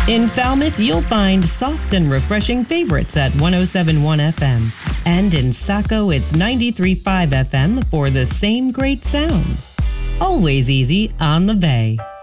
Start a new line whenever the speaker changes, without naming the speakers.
In Falmouth, you'll find soft and refreshing favorites at 107.1 FM. And in Saco, it's 93.5 FM for the same great sounds. Always easy on the bay.